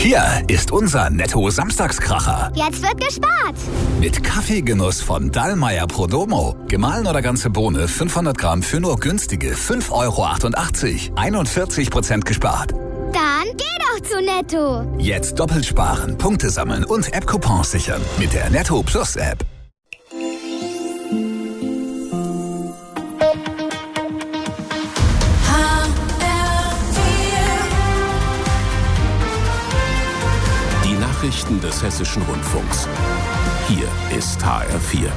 Hier ist unser Netto-Samstagskracher. Jetzt wird gespart. Mit Kaffeegenuss von Dallmayr Prodomo. Gemahlen oder ganze Bohne 500 Gramm für nur günstige 5,88 €. 41% gespart. Dann geh doch zu Netto. Jetzt doppelt sparen, Punkte sammeln und App-Coupons sichern mit der Netto Plus App. Nachrichten des Hessischen Rundfunks. Hier ist HR4.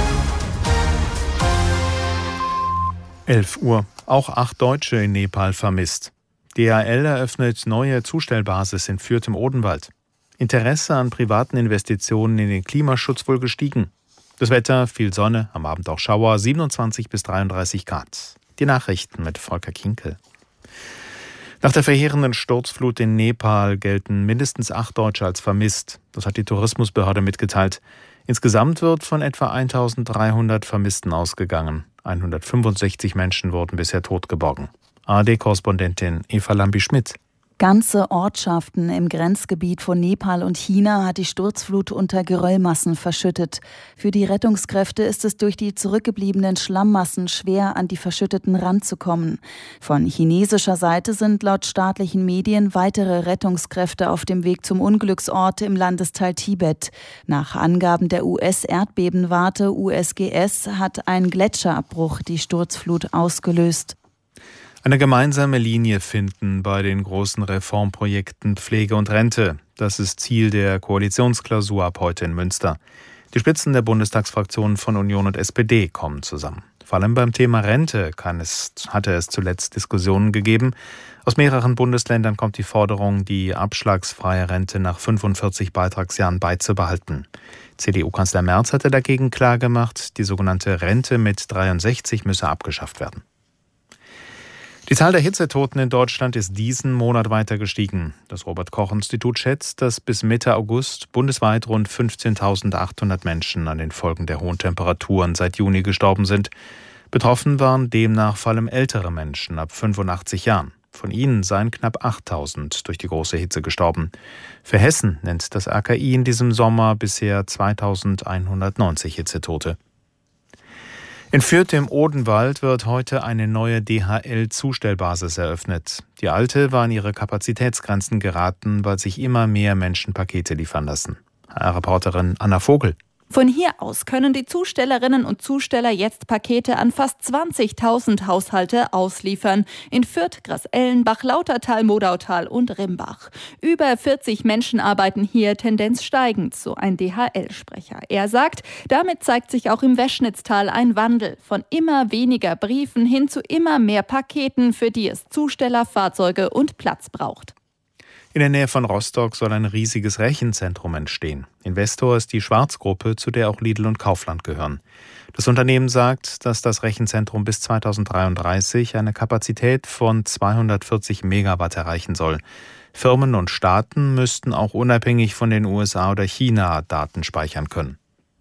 11 Uhr. Auch 8 Deutsche in Nepal vermisst. DHL eröffnet neue Zustellbasis in Fürth im Odenwald. Interesse an privaten Investitionen in den Klimaschutz wohl gestiegen. Das Wetter, viel Sonne, am Abend auch Schauer, 27 bis 33 Grad. Die Nachrichten mit Volker Kinkel. Nach der verheerenden Sturzflut in Nepal gelten mindestens 8 Deutsche als vermisst. Das hat die Tourismusbehörde mitgeteilt. Insgesamt wird von etwa 1300 Vermissten ausgegangen. 165 Menschen wurden bisher totgeborgen. ARD-Korrespondentin Eva Lambi-Schmidt. Ganze Ortschaften im Grenzgebiet von Nepal und China hat die Sturzflut unter Geröllmassen verschüttet. Für die Rettungskräfte ist es durch die zurückgebliebenen Schlammmassen schwer, an die verschütteten ranzukommen. Von chinesischer Seite sind laut staatlichen Medien weitere Rettungskräfte auf dem Weg zum Unglücksort im Landesteil Tibet. Nach Angaben der US-Erdbebenwarte USGS hat ein Gletscherabbruch die Sturzflut ausgelöst. Eine gemeinsame Linie finden bei den großen Reformprojekten Pflege und Rente. Das ist Ziel der Koalitionsklausur ab heute in Münster. Die Spitzen der Bundestagsfraktionen von Union und SPD kommen zusammen. Vor allem beim Thema Rente hatte es zuletzt Diskussionen gegeben. Aus mehreren Bundesländern kommt die Forderung, die abschlagsfreie Rente nach 45 Beitragsjahren beizubehalten. CDU-Kanzler Merz hatte dagegen klargemacht, die sogenannte Rente mit 63 müsse abgeschafft werden. Die Zahl der Hitzetoten in Deutschland ist diesen Monat weiter gestiegen. Das Robert-Koch-Institut schätzt, dass bis Mitte August bundesweit rund 15.800 Menschen an den Folgen der hohen Temperaturen seit Juni gestorben sind. Betroffen waren demnach vor allem ältere Menschen ab 85 Jahren. Von ihnen seien knapp 8.000 durch die große Hitze gestorben. Für Hessen nennt das RKI in diesem Sommer bisher 2.190 Hitzetote. In Fürth im Odenwald wird heute eine neue DHL-Zustellbasis eröffnet. Die alte war an ihre Kapazitätsgrenzen geraten, weil sich immer mehr Menschen Pakete liefern lassen. HR-Reporterin Anna Vogel. Von hier aus können die Zustellerinnen und Zusteller jetzt Pakete an fast 20.000 Haushalte ausliefern. In Fürth, Grass-Ellenbach, Lautertal, Modautal und Rimbach. Über 40 Menschen arbeiten hier, Tendenz steigend, so ein DHL-Sprecher. Er sagt, damit zeigt sich auch im Weschnitztal ein Wandel. Von immer weniger Briefen hin zu immer mehr Paketen, für die es Zusteller, Fahrzeuge und Platz braucht. In der Nähe von Rostock soll ein riesiges Rechenzentrum entstehen. Investor ist die Schwarz-Gruppe, zu der auch Lidl und Kaufland gehören. Das Unternehmen sagt, dass das Rechenzentrum bis 2033 eine Kapazität von 240 Megawatt erreichen soll. Firmen und Staaten müssten auch unabhängig von den USA oder China Daten speichern können.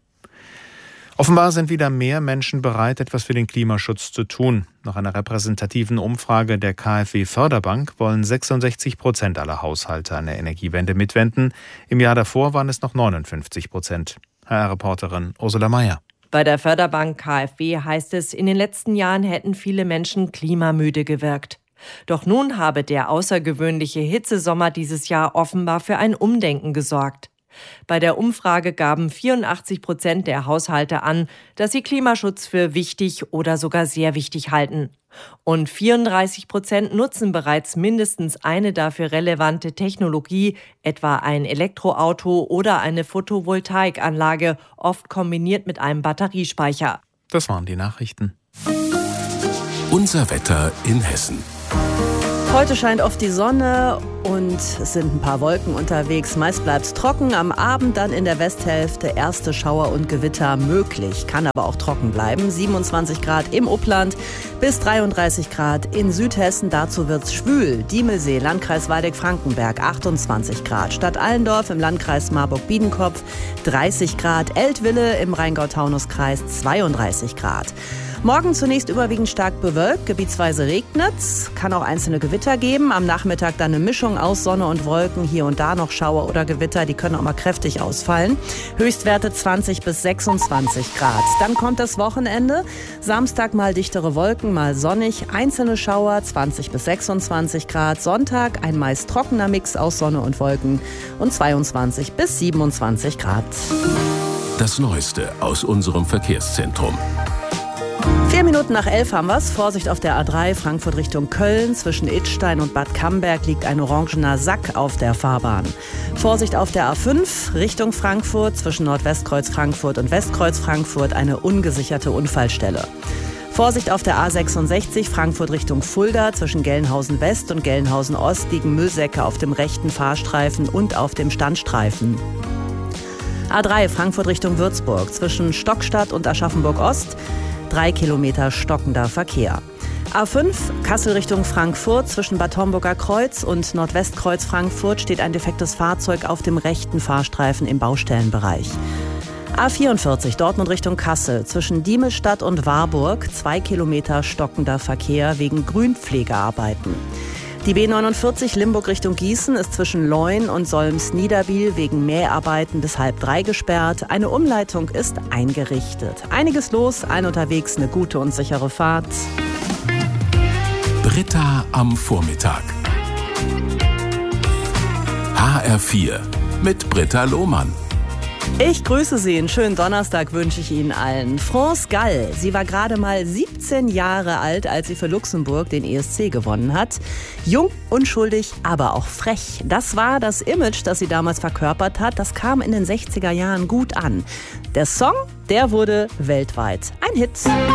Offenbar sind wieder mehr Menschen bereit, etwas für den Klimaschutz zu tun. Nach einer repräsentativen Umfrage der KfW Förderbank wollen 66% aller Haushalte an der Energiewende mitwenden. Im Jahr davor waren es noch 59%. HR-Reporterin Ursula Mayer. Bei der Förderbank KfW heißt es, in den letzten Jahren hätten viele Menschen klimamüde gewirkt. Doch nun habe der außergewöhnliche Hitzesommer dieses Jahr offenbar für ein Umdenken gesorgt. Bei der Umfrage gaben 84% der Haushalte an, dass sie Klimaschutz für wichtig oder sogar sehr wichtig halten. Und 34% nutzen bereits mindestens eine dafür relevante Technologie, etwa ein Elektroauto oder eine Photovoltaikanlage, oft kombiniert mit einem Batteriespeicher. Das waren die Nachrichten. Unser Wetter in Hessen. Heute scheint oft die Sonne und es sind ein paar Wolken unterwegs. Meist bleibt es trocken. Am Abend dann in der Westhälfte erste Schauer und Gewitter möglich. Kann aber auch trocken bleiben. 27 Grad im Upland bis 33 Grad in Südhessen. Dazu wird's schwül. Diemelsee, Landkreis Waldeck-Frankenberg 28 Grad. Stadt Allendorf im Landkreis Marburg-Biedenkopf 30 Grad. Eltville im Rheingau-Taunus-Kreis 32 Grad. Morgen zunächst überwiegend stark bewölkt, gebietsweise regnet's, kann auch einzelne Gewitter geben. Am Nachmittag dann eine Mischung aus Sonne und Wolken, hier und da noch Schauer oder Gewitter, die können auch mal kräftig ausfallen. Höchstwerte 20 bis 26 Grad. Dann kommt das Wochenende, Samstag mal dichtere Wolken, mal sonnig, einzelne Schauer 20 bis 26 Grad. Sonntag ein meist trockener Mix aus Sonne und Wolken und 22 bis 27 Grad. Das Neueste aus unserem Verkehrszentrum. 4 Minuten nach 11 haben wir's. Vorsicht auf der A3 Frankfurt Richtung Köln. Zwischen Idstein und Bad Camberg liegt ein orangener Sack auf der Fahrbahn. Vorsicht auf der A5 Richtung Frankfurt. Zwischen Nordwestkreuz Frankfurt und Westkreuz Frankfurt eine ungesicherte Unfallstelle. Vorsicht auf der A66 Frankfurt Richtung Fulda. Zwischen Gelnhausen West und Gelnhausen Ost liegen Müllsäcke auf dem rechten Fahrstreifen und auf dem Standstreifen. A3 Frankfurt Richtung Würzburg. Zwischen Stockstadt und Aschaffenburg Ost 3 Kilometer stockender Verkehr. A5 Kassel Richtung Frankfurt. Zwischen Bad Homburger Kreuz und Nordwestkreuz Frankfurt steht ein defektes Fahrzeug auf dem rechten Fahrstreifen im Baustellenbereich. A44 Dortmund Richtung Kassel. Zwischen Diemelstadt und Warburg 2 Kilometer stockender Verkehr wegen Grünpflegearbeiten. Die B49 Limburg Richtung Gießen ist zwischen Leun und Solms-Niederbiel wegen Mäharbeiten bis 2:30 gesperrt. Eine Umleitung ist eingerichtet. Einiges los, allen unterwegs eine gute und sichere Fahrt. Britta am Vormittag. HR4 mit Britta Lohmann. Ich grüße Sie, einen schönen Donnerstag wünsche ich Ihnen allen. France Gall, sie war gerade mal 17 Jahre alt, als sie für Luxemburg den ESC gewonnen hat. Jung, unschuldig, aber auch frech. Das war das Image, das sie damals verkörpert hat. Das kam in den 60er Jahren gut an. Der Song, der wurde weltweit ein Hit.